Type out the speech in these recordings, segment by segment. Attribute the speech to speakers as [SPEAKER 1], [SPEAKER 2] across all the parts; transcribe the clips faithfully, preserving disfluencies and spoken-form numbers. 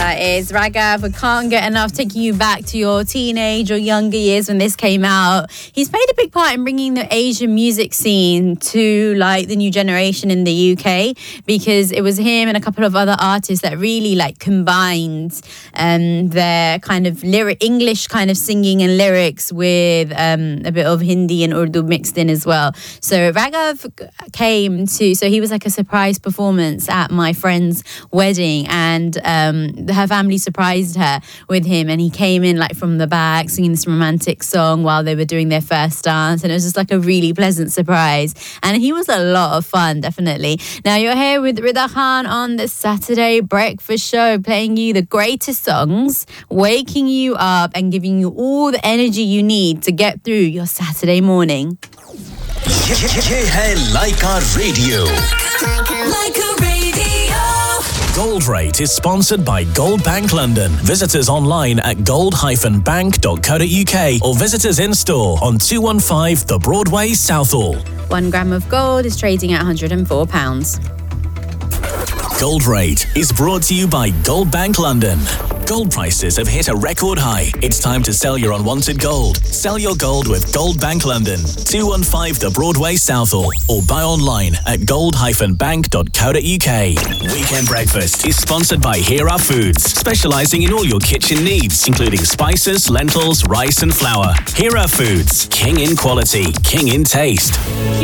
[SPEAKER 1] That is Raghav. We can't get enough, taking you back to your teenage or younger years when this came out. He's played a big part in bringing the Asian music scene to like the new generation in the U K, because it was him and a couple of other artists that really like combined um, their kind of lyric, English kind of singing and lyrics with um, a bit of Hindi and Urdu mixed in as well. So Raghav came to, so he was like a surprise performance at my friend's wedding, and um, her family surprised her with him, and he came in like from the back singing this romantic song while they were doing their first dance, and it was just like a really pleasant surprise, and he was a lot of fun, definitely. Now you're here with Rida Khan on the Saturday Breakfast Show, playing you the greatest songs, waking you up and giving you all the energy you need to get through your Saturday morning.
[SPEAKER 2] ये है Laika Radio.
[SPEAKER 3] Laika Radio.
[SPEAKER 2] Gold Rate is sponsored by Gold Bank London. Visit us online at gold dash bank dot co dot uk or visit us in store on two one five The Broadway, Southall.
[SPEAKER 1] One gram of gold is trading at one hundred and four pounds.
[SPEAKER 2] Gold Rate is brought to you by Gold Bank London. Gold prices have hit a record high. It's time to sell your unwanted gold. Sell your gold with Gold Bank London, two one five The Broadway, Southall, or buy online at gold dash bank dot co dot uk. Weekend Breakfast is sponsored by Hera Foods, specialising in all your kitchen needs, including spices, lentils, rice and flour. Hera Foods, king in quality, king in taste.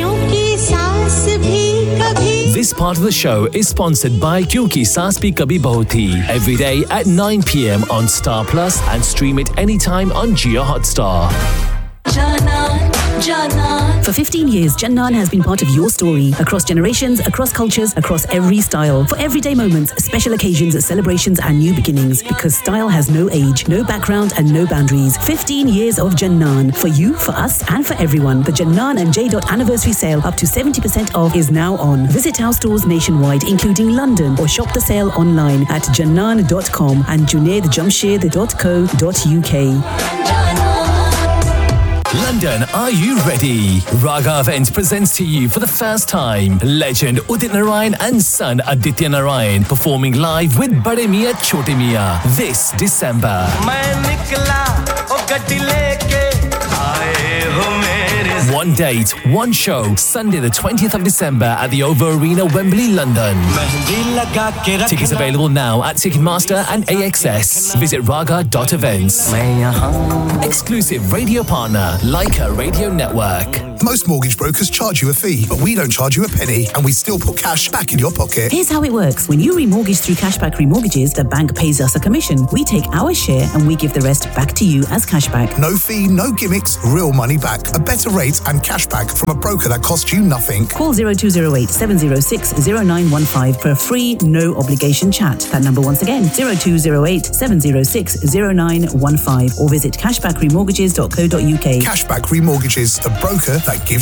[SPEAKER 4] This part of the show is sponsored by Kyunki Saas Bhi Kabhi Bahu Thi, every day at nine p.m. on Star Plus, and stream it anytime on Jio Hotstar.
[SPEAKER 5] For fifteen years, Jannan has been part of your story. Across generations, across cultures, across every style. For everyday moments, special occasions, celebrations and new beginnings. Because style has no age, no background and no boundaries. fifteen years of Jannan. For you, for us and for everyone. The Jannan and J. Anniversary sale up to seventy percent off is now on. Visit our stores nationwide, including London, or shop the sale online at jannan dot com and junaid jamshed dot co dot uk.
[SPEAKER 4] London, are you ready? Raga Events presents to you for the first time legend Udit Narayan and son Aditya Narayan performing live with Bade Miyan Chote Miyan this December. One date, one show, Sunday the twentieth of December at the O V O Arena, Wembley, London. Tickets available now at Ticketmaster and A X S. Visit raga dot events. Exclusive radio partner, Laika Radio Network.
[SPEAKER 6] Most mortgage brokers charge you a fee, but we don't charge you a penny, and we still put cash back in your pocket.
[SPEAKER 5] Here's how it works. When you remortgage through Cashback Remortgages, the bank pays us a commission. We take our share and we give the rest back to you as cashback.
[SPEAKER 6] No fee, no gimmicks, real money back. A better rate and cashback from a broker that costs you nothing.
[SPEAKER 5] Call zero two zero eight, seven zero six, zero nine one five for a free, no obligation chat. That number once again, zero two zero eight, seven zero six, zero nine one five, or visit cashback remortgages dot co dot uk.
[SPEAKER 6] Cashback Remortgages, the broker that gives